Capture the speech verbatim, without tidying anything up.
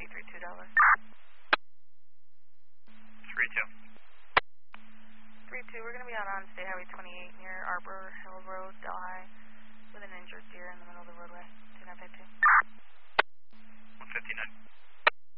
Yankee three two Dallas. three two. three two, we're going to be out on State Highway twenty-eight near Arbor Hill Road, Delhi, with an injured deer in the middle